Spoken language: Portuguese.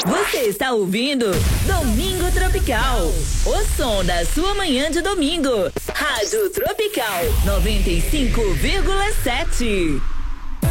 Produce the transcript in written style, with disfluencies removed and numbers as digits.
Você está ouvindo Domingo Tropical, o som da sua manhã de domingo. Rádio Tropical 95,7.